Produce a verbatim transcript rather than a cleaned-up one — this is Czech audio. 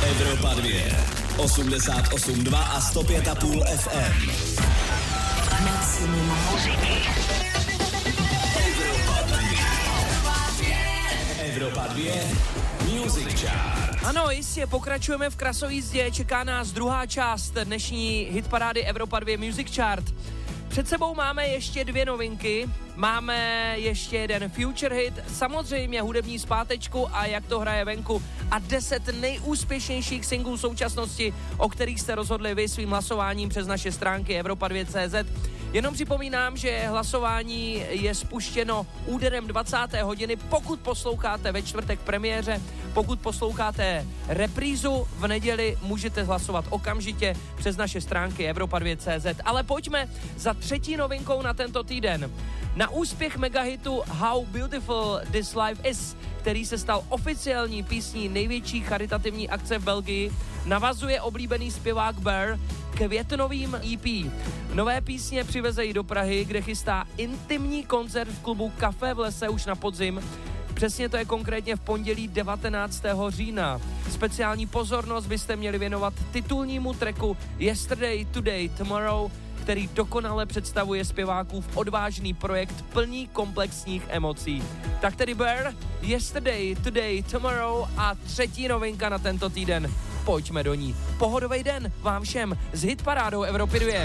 Evropa dvě, osmdesát osm dva a sto pět a půl F M. Maximum muziky. Evropa dvě. Evropa dvě. Music Chart. Ano, jistě, pokračujeme v krasojízdě, čeká nás druhá část dnešní hitparády Evropa dvě Music Chart. Před sebou máme ještě dvě novinky, máme ještě jeden future hit, samozřejmě hudební zpátečku a jak to hraje venku a deset nejúspěšnějších singlů současnosti, o kterých jste rozhodli vy svým hlasováním přes naše stránky Evropa dvě tečka cé zet. Jenom připomínám, že hlasování je spuštěno úderem dvacáté hodiny, pokud posloucháte ve čtvrtek premiéře, pokud posloucháte reprízu v neděli, můžete hlasovat okamžitě přes naše stránky Evropa dvě tečka cé zet. Ale pojďme za třetí novinkou na tento týden. Na úspěch megahitu How Beautiful This Life Is, který se stal oficiální písní největší charitativní akce v Belgii, navazuje oblíbený zpěvák Bear květnovým E P. Nové písně přivezejí do Prahy, kde chystá intimní koncert v klubu Café v lese už na podzim. Přesně to je konkrétně v pondělí devatenáctého října. Speciální pozornost byste měli věnovat titulnímu tracku Yesterday, Today, Tomorrow, který dokonale představuje zpěvákův odvážný projekt plný komplexních emocí. Tak tedy Bear, Yesterday, Today, Tomorrow a třetí novinka na tento týden. Pojďme do ní. Pohodový den vám všem s hitparádou Evropy dvě.